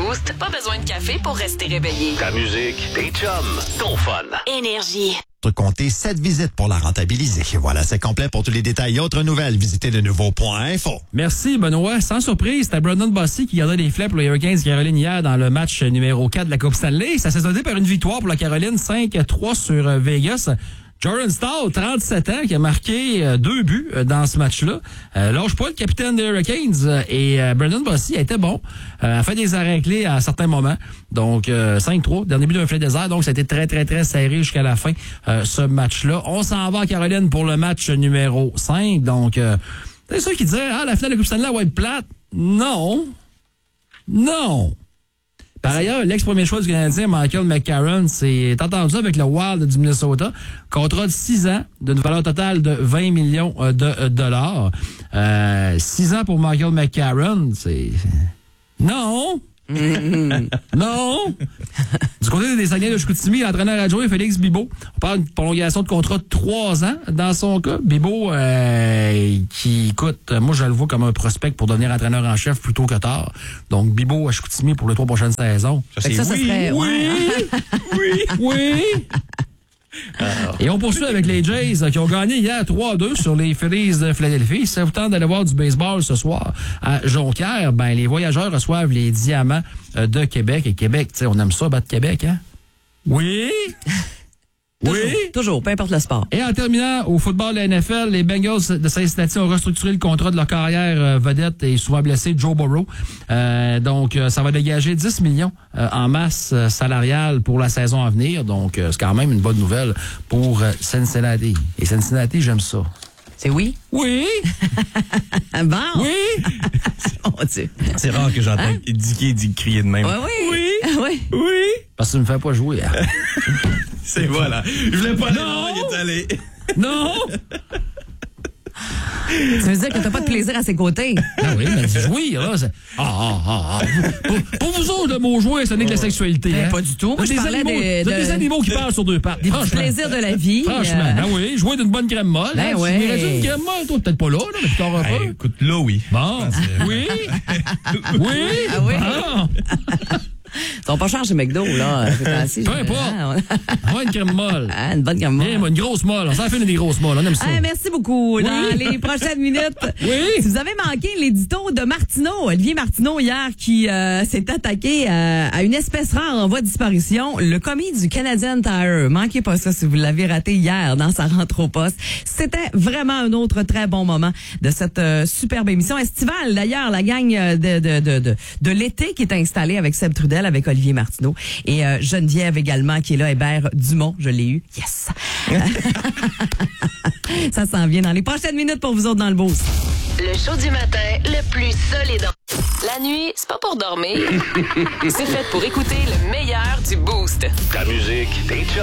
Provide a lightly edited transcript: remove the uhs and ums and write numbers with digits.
Boost, pas besoin de café pour rester réveillé. Ta musique, tes chums, ton fun. Énergie. Comptez 7 visites pour la rentabiliser. Voilà, c'est complet. Pour tous les détails et autres nouvelles, visitez le nouveau.info. Merci, Benoît. Sans surprise, c'était Brandon Bossy qui gardait les flets pour les Hurricanes de Caroline hier dans le match numéro 4 de la Coupe Stanley. Ça s'est soldé par une victoire pour la Caroline, 5-3 sur Vegas. Jordan Staal, 37 ans, qui a marqué 2 buts dans ce match-là. Lâche pas le capitaine des Hurricanes. Et Brandon Bossy a été bon. A fait des arrêts clés à certains moments. Donc, 5-3, dernier but d'un filet désert. Donc, ça a été très, très, très serré jusqu'à la fin, ce match-là. On s'en va à Caroline pour le match numéro 5. Donc, c'est ceux qui disaient, la finale de Coupe Stanley va être plate. Non. Non. Par ailleurs, l'ex-premier choix du Canadien, Michael McCarron, s'est entendu avec le Wild du Minnesota. Contrat de 6 ans, d'une valeur totale de 20 millions de dollars. 6 ans pour Michael McCarron, c'est... Non! Non! Du côté des Saguenay de Chicoutimi, l'entraîneur adjoint Félix Bibeau. On parle d'une prolongation de contrat de 3 ans dans son cas. Bibeau, qui, écoute, moi je le vois comme un prospect pour devenir entraîneur en chef plus tôt que tard. Donc Bibeau à Chicoutimi pour les 3 prochaines saisons. Ça serait... Oui! Et on poursuit avec les Jays qui ont gagné hier 3-2 sur les Phillies de Philadelphie. Si ça vous tente d'aller voir du baseball ce soir à Jonquière, ben les voyageurs reçoivent les Diamants de Québec. Et Québec, tu sais, on aime ça, battre Québec, hein? Oui! Toujours, peu importe le sport. Et en terminant, au football de la NFL, les Bengals de Cincinnati ont restructuré le contrat de leur carrière vedette et souvent blessé Joe Burrow. Donc, ça va dégager 10 millions en masse salariale pour la saison à venir. Donc, c'est quand même une bonne nouvelle pour Cincinnati. Et Cincinnati, j'aime ça. C'est oui? Oui! Bon! Oui! Mon Dieu. C'est rare que j'entends Dicky crier de même. Oui. Parce que tu me fais pas jouer. Hein? C'est voilà. Je voulais pas Non! il est allé. Non! Ça veut dire que t'as pas de plaisir à ses côtés. Ah oui, mais jouer, là, c'est... Pour vous autres, le mot jouer, ce n'est que la sexualité. Ben, Hein? pas du tout. Moi, je parlais des animaux qui parlent sur 2 pattes. Du plaisir de la vie. Franchement, ben oui, jouer d'une bonne crème molle. Ben Tu ouais. irais-tu une crème molle, toi? Peut-être pas là, mais plus tard un peu. Écoute, là, oui. Bon. Oui. Oui. Ah oui. Bon. Ils sont pas chers chez McDo, là. Peu importe. Ouais, une crème molle. Une bonne crème molle. Une grosse molle. On s'en fait des grosses molles. On aime ça. Merci beaucoup. Dans les prochaines minutes, si vous avez manqué l'édito de Martineau, Olivier Martineau, hier, qui s'est attaqué à une espèce rare en voie de disparition, le commis du Canadian Tire. Manquez pas ça si vous l'avez raté hier dans sa rentre au poste. C'était vraiment un autre très bon moment de cette superbe émission estivale. D'ailleurs, la gang de l'été qui est installée avec Seb Trudel, avec Olivier Martineau et Geneviève également qui est là, Hébert Dumont, je l'ai eu. Yes! Ça s'en vient dans les prochaines minutes pour vous autres dans le boost. Le show du matin le plus solide. La nuit, c'est pas pour dormir. C'est fait pour écouter le meilleur du boost. Ta musique, tes chums.